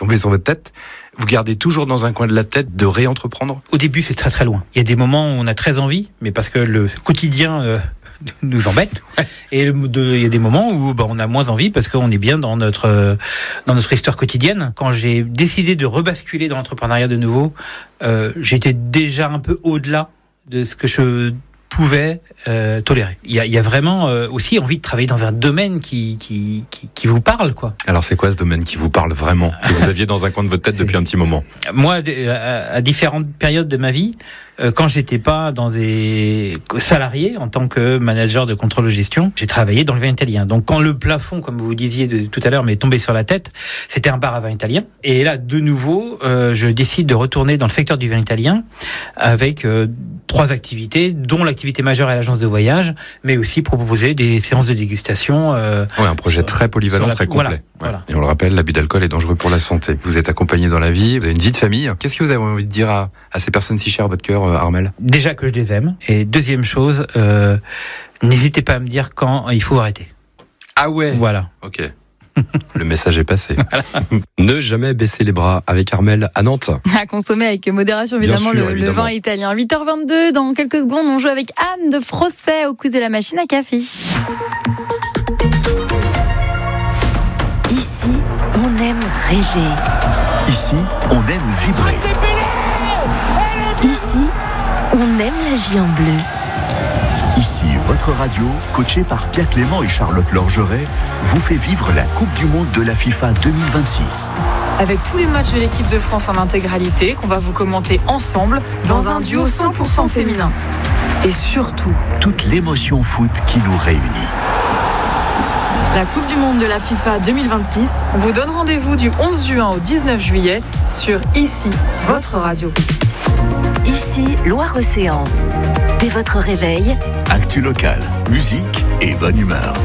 tombé sur votre tête, vous gardez toujours dans un coin de la tête de réentreprendre ? Au début, c'est très très loin. Il y a des moments où on a très envie, mais parce que le quotidien nous embête. Et il y a des moments où on a moins envie parce qu'on est bien dans notre histoire quotidienne. Quand j'ai décidé de rebasculer dans l'entrepreneuriat de nouveau, j'étais déjà un peu au-delà de ce que je pouvait tolérer. Il y a vraiment aussi envie de travailler dans un domaine qui vous parle, quoi. Alors c'est quoi ce domaine qui vous parle vraiment, que vous aviez dans un coin de votre tête depuis un petit moment ? Moi, à différentes périodes de ma vie, quand j'étais pas dans des salariés en tant que manager de contrôle de gestion, j'ai travaillé dans le vin italien. Donc quand le plafond, comme vous disiez tout à l'heure, m'est tombé sur la tête, c'était un bar à vin italien. Et là, de nouveau, je décide de retourner dans le secteur du vin italien avec 3 activités, dont l'activité majeure est l'agence de voyage, mais aussi proposer des séances de dégustation. Un projet très polyvalent, très complet. Voilà. Et on le rappelle, l'abus d'alcool est dangereux pour la santé. Vous êtes accompagné dans la vie, vous avez une vie de famille. Qu'est-ce que vous avez envie de dire à ces personnes si chères à votre cœur, Armelle ? Déjà que je les aime. Et deuxième chose, n'hésitez pas à me dire quand il faut arrêter. Ah ouais ? Voilà. Ok. Le message est passé. Voilà. Ne jamais baisser les bras avec Armelle à Nantes. À consommer avec modération, évidemment, le vin italien. 8h22, dans quelques secondes, on joue avec Anne de Frosset au quiz de la machine à café. Ici, on aime rêver. Ici, on aime vibrer. Ici, on aime la vie en bleu. Ici, votre radio, coachée par Pierre Clément et Charlotte Lorgeret, vous fait vivre la Coupe du Monde de la FIFA 2026. Avec tous les matchs de l'équipe de France en intégralité, qu'on va vous commenter ensemble dans un duo 100% féminin. Et surtout, toute l'émotion foot qui nous réunit. La Coupe du Monde de la FIFA 2026, on vous donne rendez-vous du 11 juin au 19 juillet sur Ici, votre radio. Ici, Loire-Océan. Dès votre réveil, actu local, musique et bonne humeur.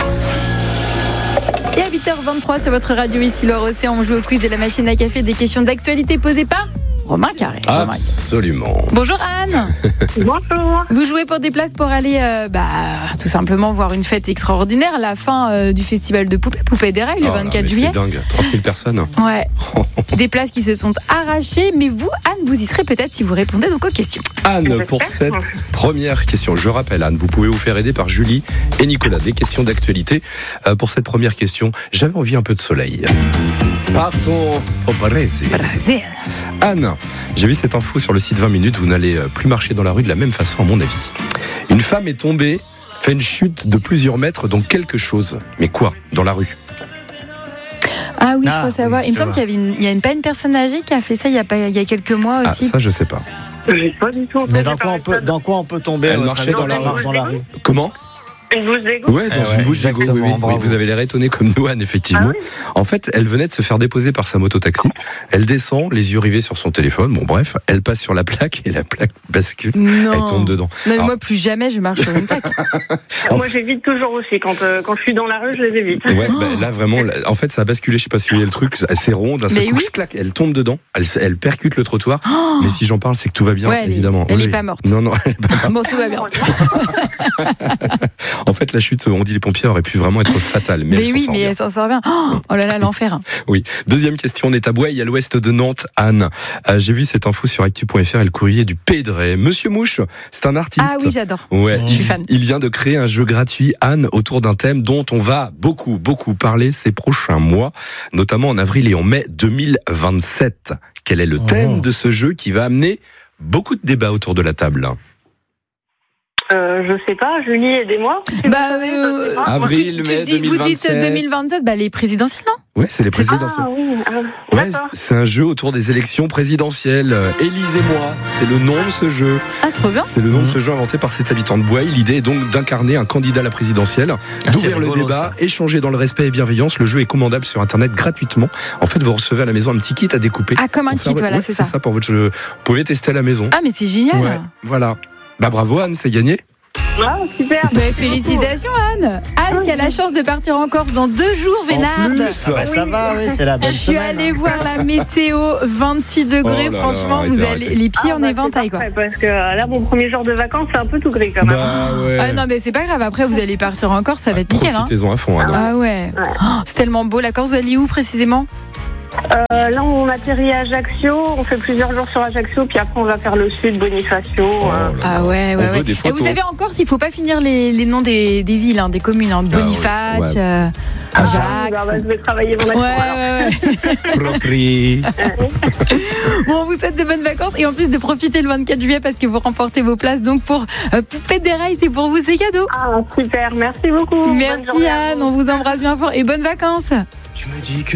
Et à 8h23, c'est votre radio Ici Loire-Océan. On joue au quiz de la machine à café, des questions d'actualité posées par Romain Carré. Absolument. Bonjour Anne. Bonjour. Vous jouez pour des places pour aller tout simplement voir une fête extraordinaire, la fin du festival de Poupée des Rails le 24 juillet. C'est dingue, 30 000 personnes. Ouais. Des places qui se sont arrachées, mais vous, Anne, vous y serez peut-être si vous répondez donc aux questions. Anne, pour cette première question, je rappelle Anne, vous pouvez vous faire aider par Julie et Nicolas. Des questions d'actualité. Pour cette première question, j'avais envie un peu de soleil. Partons au Brésil. Anne, j'ai vu cette info sur le site 20 minutes, vous n'allez plus marcher dans la rue de la même façon à mon avis. Une femme est tombée, fait une chute de plusieurs mètres dans quelque chose. Mais quoi ? Dans la rue ? Ah oui, je crois savoir. Il me semble qu'il y a pas une personne âgée qui a fait ça il y a quelques mois aussi. Ah, ça je sais pas. J'ai pas du tout. Mais dans quoi on peut tomber ? Elle marchait dans la rue. Comment ? Une bouche d'égout ? Ouais, dans une bouche d'égout, oui. Vous avez l'air étonné comme nous, Anne, effectivement. Ah oui. En fait, elle venait de se faire déposer par sa moto-taxi. Elle descend, les yeux rivés sur son téléphone. Bon, bref, elle passe sur la plaque et la plaque bascule. Non. Elle tombe dedans. Non, mais moi, plus jamais je marche sur une plaque. Moi, j'évite toujours aussi. Quand je suis dans la rue, je les évite. Ouais, là, vraiment, en fait, ça a basculé. Je sais pas si vous voyez le truc. C'est rond, d'un seul coup, clac, elle tombe dedans. Elle percute le trottoir. Mais si j'en parle, c'est que tout va bien, évidemment. Elle est pas morte. Non, elle est pas morte. Bon, tout va bien. En fait, la chute, on dit les pompiers, aurait pu vraiment être fatale. Mais elle s'en sort bien. Oh là là, l'enfer. Oui. Deuxième question, on est à Boueil, à l'ouest de Nantes. Anne, j'ai vu cette info sur actu.fr et le courrier du Pays de Ré. Monsieur Mouche, c'est un artiste. Ah oui, j'adore. Ouais. Je suis fan. Il vient de créer un jeu gratuit, Anne, autour d'un thème dont on va beaucoup parler ces prochains mois, notamment en avril et en mai 2027. Quel est le thème de ce jeu qui va amener beaucoup de débats autour de la table ? Je sais pas, Julie, aidez-moi. Avril, mai 2027. Vous dites 2027, les présidentielles, non ? Ouais, c'est les présidentielles. Ah oui, ouais, c'est un jeu autour des élections présidentielles. Élisez-moi, c'est le nom de ce jeu. Ah, trop bien. C'est le nom de ce jeu inventé par cet habitant de Boueil. L'idée est donc d'incarner un candidat à la présidentielle, d'ouvrir le débat, échanger dans le respect et bienveillance. Le jeu est commandable sur Internet gratuitement. En fait, vous recevez à la maison un petit kit à découper. Ah, comme un kit, voilà, c'est ça. C'est ça pour votre jeu. Vous pouvez tester à la maison. Ah, mais c'est génial. Ouais, voilà. Bravo Anne, c'est gagné. Ah, super. Félicitations Anne. Anne qui a la chance de partir en Corse dans 2 jours, Vénard. Ça va, oui, c'est la bonne Je suis semaine. allée voir la météo, 26 degrés, franchement, vous allez les pieds en éventail, quoi. Parce que là, mon premier jour de vacances, c'est un peu tout gris quand même. Ouais. Ah non, mais c'est pas grave, après vous allez partir en Corse, ça va être nickel. Profitez-en à fond. Ah ouais. Oh, c'est tellement beau, la Corse, vous allez où précisément ? Là, on atterrit à Ajaccio, on fait plusieurs jours sur Ajaccio, puis après on va faire le sud, Bonifacio. Ah ouais, On veut des Et photos. vous savez encore, il faut pas finir les noms des villes, hein, des communes, hein, Boniface, ouais. Ajax. Je vais travailler mon accent alors. Ouais. Propri. Bon, on vous souhaite de bonnes vacances et en plus de profiter le 24 juillet parce que vous remportez vos places. Donc pour Poupée des Rails, c'est pour vous, c'est cadeau. Ah, super, merci beaucoup. Bonne Merci journée à Anne, vous. on vous embrasse bien fort et bonnes vacances. Tu me dis que